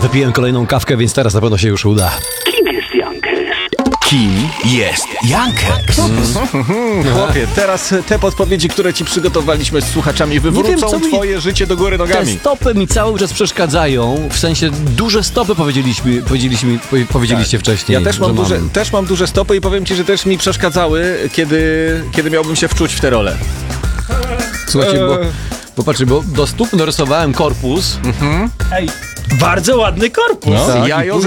wypiłem kolejną kawkę, więc teraz na pewno się już uda. Kim jest Jankers? Chłopie, teraz te podpowiedzi, które ci przygotowaliśmy z słuchaczami, wywrócą co mi- twoje życie do góry Te nogami. stopy mi cały czas przeszkadzają, w sensie duże stopy powiedzieliście wcześniej. Ja też że mam duże stopy i powiem ci, że też mi przeszkadzały, kiedy miałbym się wczuć w te role. Słuchajcie, bo patrzcie, bo do stóp narysowałem korpus. Ej, bardzo ładny korpus. No. Tak, Jajo i ze